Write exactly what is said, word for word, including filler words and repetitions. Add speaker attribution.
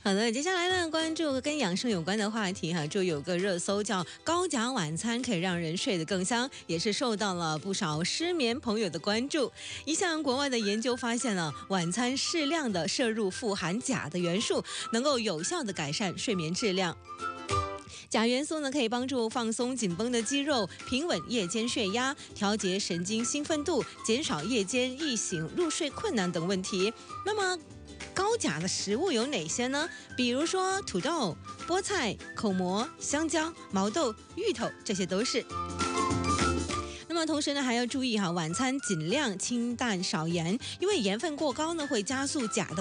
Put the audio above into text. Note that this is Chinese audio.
Speaker 1: 好的，接下来呢，关注跟养生有关的话题哈，就有个热搜叫高钾晚餐可以让人睡得更香，也是受到了不少失眠朋友的关注。一项国外的研究发现了，晚餐适量的摄入富含钾的元素，能够有效的改善睡眠质量。钾元素呢，可以帮助放松紧绷的肌肉，平稳夜间血压，调节神经兴奋度，减少夜间易醒、入睡困难等问题。那么高钾的食物有哪些呢？比如说土豆、菠菜、口蘑、香蕉、毛豆、芋头，这些都是。那么同时呢，还要注意哈，晚餐尽量清淡少盐，因为盐分过高呢，会加速钾的